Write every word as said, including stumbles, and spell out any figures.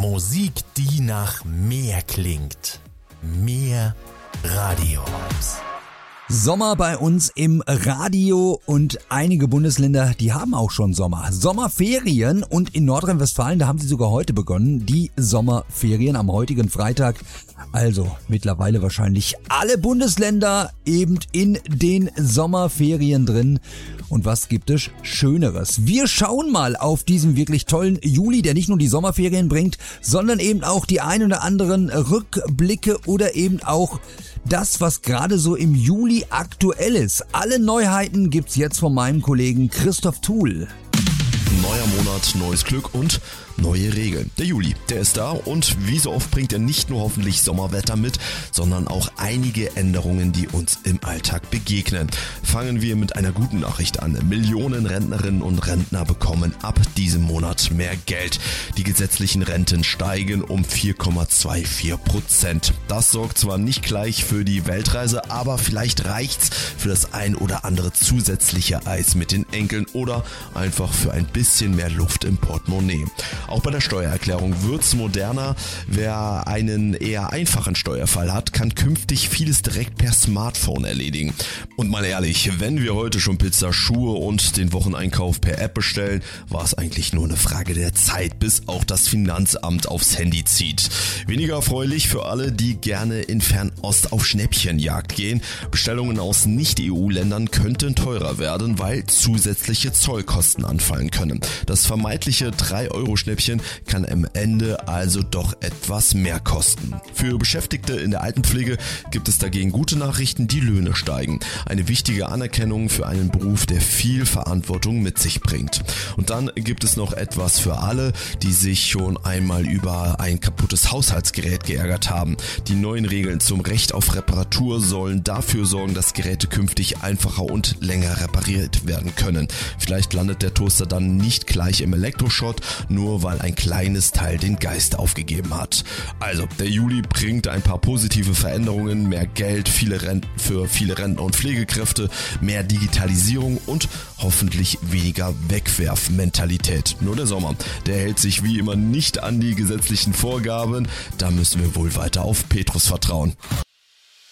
Musik, die nach mehr klingt. Mehr Radio-Hypes. Sommer bei uns im Radio und einige Bundesländer, die haben auch schon Sommer. Sommerferien und in Nordrhein-Westfalen, da haben sie sogar heute begonnen, die Sommerferien am heutigen Freitag. Also mittlerweile wahrscheinlich alle Bundesländer eben in den Sommerferien drin. Und was gibt es Schöneres? Wir schauen mal auf diesen wirklich tollen Juli, der nicht nur die Sommerferien bringt, sondern eben auch die ein oder anderen Rückblicke oder eben auch das, was gerade so im Juli aktuell ist. Alle Neuheiten gibt's jetzt von meinem Kollegen Christoph Thuhl. Neuer Monat, neues Glück und neue Regeln. Der Juli, der ist da und wie so oft bringt er nicht nur hoffentlich Sommerwetter mit, sondern auch einige Änderungen, die uns im Alltag begegnen. Fangen wir mit einer guten Nachricht an. Millionen Rentnerinnen und Rentner bekommen ab diesem Monat mehr Geld. Die gesetzlichen Renten steigen um vier Komma vierundzwanzig Prozent. Das sorgt zwar nicht gleich für die Weltreise, aber vielleicht reicht's für das ein oder andere zusätzliche Eis mit den Enkeln oder einfach für ein bisschen mehr Luft im Portemonnaie. Auch bei der Steuererklärung wird's moderner. Wer einen eher einfachen Steuerfall hat, kann künftig vieles direkt per Smartphone erledigen. Und mal ehrlich, wenn wir heute schon Pizza, Schuhe und den Wocheneinkauf per App bestellen, war es eigentlich nur eine Frage der Zeit, bis auch das Finanzamt aufs Handy zieht. Weniger erfreulich für alle, die gerne in Fernost auf Schnäppchenjagd gehen. Bestellungen aus Nicht-E U-Ländern könnten teurer werden, weil zusätzliche Zollkosten anfallen können. Das vermeintliche drei Euro Schnäppchen kann am Ende also doch etwas mehr kosten. Für Beschäftigte in der Altenpflege gibt es dagegen gute Nachrichten, die Löhne steigen. Eine wichtige Anerkennung für einen Beruf, der viel Verantwortung mit sich bringt. Und dann gibt es noch etwas für alle, die sich schon einmal über ein kaputtes Haushaltsgerät geärgert haben. Die neuen Regeln zum Recht auf Reparatur sollen dafür sorgen, dass Geräte künftig einfacher und länger repariert werden können. Vielleicht landet der Toaster dann nicht gleich im Elektroschrott, nur weil ein kleines Teil den Geist aufgegeben hat. Also, der Juli bringt ein paar positive Veränderungen, mehr Geld viele Renten für viele Rentner und Pflegekräfte, mehr Digitalisierung und hoffentlich weniger Wegwerfmentalität. Nur der Sommer, der hält sich wie immer nicht an die gesetzlichen Vorgaben, da müssen wir wohl weiter auf Petrus vertrauen.